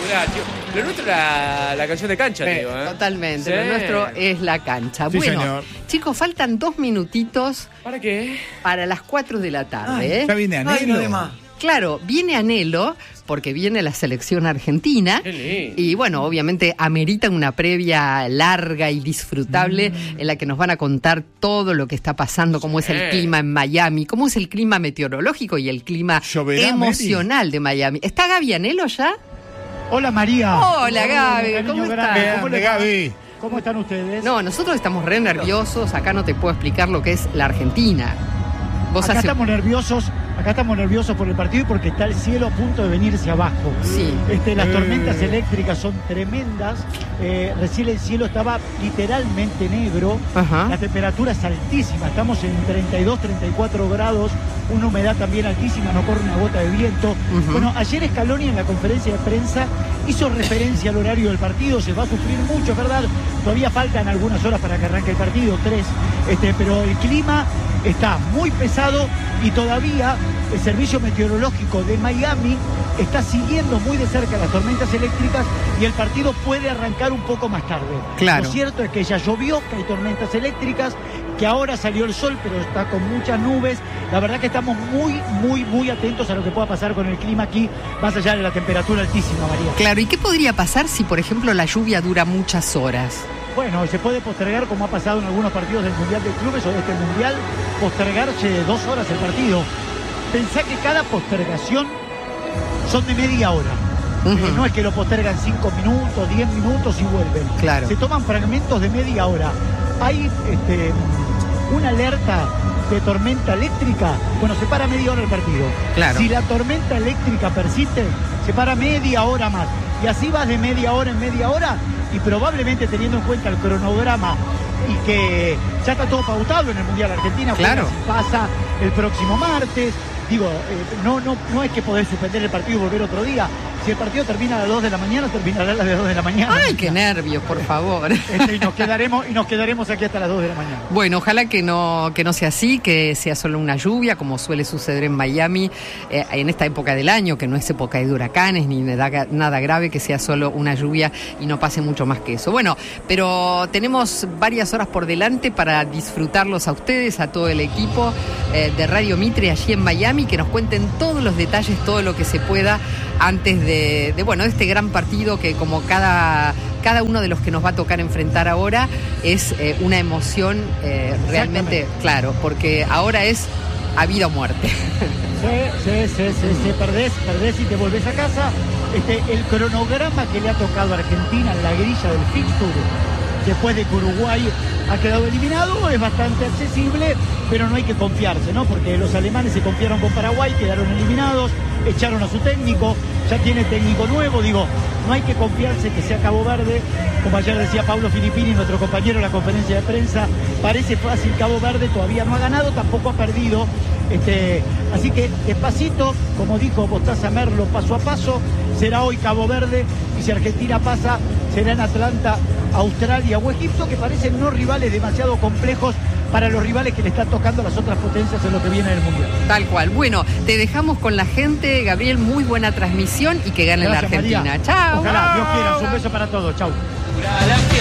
tío. Lo nuestro es la canción de cancha, tío. Totalmente, Sí. lo nuestro es la cancha. Sí, bueno, señor. chicos, faltan 2 minutitos ¿Para qué? para las 4 de la tarde. Ay, Ya viene Ay, no Anhelo. de más. Claro, viene Anhelo porque viene la selección argentina. Qué lindo. Y bueno, obviamente ameritan una previa larga y disfrutable en la que nos van a contar todo lo que está pasando, cómo es el clima en Miami, cómo es el clima meteorológico y el clima ¿Lloverá, emocional de Miami. ¿Está Gaby Anhelo ya? Hola María. Hola, Gaby, cariño ¿cómo grande. estás? ¿Cómo le va? Gaby. ¿Cómo están ustedes? No, nosotros estamos re nerviosos. Acá no te puedo explicar lo que es la Argentina. Vos Acá hace- estamos nerviosos por el partido y porque está el cielo a punto de venirse abajo. Sí. Las tormentas eléctricas son tremendas. Recién el cielo estaba literalmente negro. Ajá. La temperatura es altísima. Estamos en 32, 34 grados. Una humedad también altísima. No corre una gota de viento. Ujú. Bueno, ayer Scaloni en la conferencia de prensa hizo referencia al horario del partido. Se va a sufrir mucho, ¿verdad? Todavía faltan algunas horas para que arranque el partido, 3. Pero el clima está muy pesado y todavía el Servicio Meteorológico de Miami está siguiendo muy de cerca las tormentas eléctricas y el partido puede arrancar un poco más tarde. Claro. Lo cierto es que ya llovió, que hay tormentas eléctricas, que ahora salió el sol, pero está con muchas nubes. La verdad que estamos muy atentos a lo que pueda pasar con el clima aquí, más allá de la temperatura altísima, María. Claro, ¿y qué podría pasar si, por ejemplo, la lluvia dura muchas horas? Bueno, se puede postergar, como ha pasado en algunos partidos del Mundial de Clubes o de este Mundial, postergarse 2 horas el partido. Pensá que cada postergación son de media hora. Ujú. No es que lo postergan 5 minutos, 10 minutos y vuelven. Claro. Se toman fragmentos de media hora. Hay una alerta de tormenta eléctrica. Bueno, se para media hora el partido. Claro. Si la tormenta eléctrica persiste, se para media hora más. Y así vas de media hora en media hora y probablemente teniendo en cuenta el cronograma y que ya está todo pautado en el Mundial. Argentina Claro. juega, si pasa el próximo martes. Digo, no es que poder suspender el partido y volver otro día. Si el partido termina a las 2 de la mañana, terminará a las 2 de la mañana. ¡Ay, qué nervios, por favor! Y nos quedaremos aquí hasta las 2 de la mañana. Bueno, ojalá que no sea así, que sea solo una lluvia, como suele suceder en Miami en esta época del año, que no es época de huracanes ni nada grave, que sea solo una lluvia y no pase mucho más que eso. Bueno, pero tenemos varias horas por delante para disfrutarlos a ustedes, a todo el equipo de Radio Mitre allí en Miami, que nos cuenten todos los detalles, todo lo que se pueda antes de este gran partido que, como cada uno de los que nos va a tocar enfrentar ahora, es una emoción realmente, claro, porque ahora es a vida o muerte. Sí, perdés y te volvés a casa. El cronograma que le ha tocado a Argentina en la grilla del fixture, después de que Uruguay ha quedado eliminado, es bastante accesible, pero no hay que confiarse, ¿no? Porque los alemanes se confiaron con Paraguay, quedaron eliminados, echaron a su técnico, ya tiene técnico nuevo, no hay que confiarse que sea Cabo Verde, como ayer decía Pablo Filippini, nuestro compañero en la conferencia de prensa, parece fácil. Cabo Verde todavía no ha ganado, tampoco ha perdido, así que despacito, como dijo Mostaza Merlo, paso a paso, será hoy Cabo Verde, y si Argentina pasa, será en Atlanta, Australia o Egipto, que parecen no rivales demasiado complejos para los rivales que le están tocando a las otras potencias en lo que viene del Mundial. Tal cual. Bueno, te dejamos con la gente, Gabriel, muy buena transmisión y que gane Gracias, la Argentina. María. Chao. Ojalá, Dios quiera. Un beso para todos. Chau.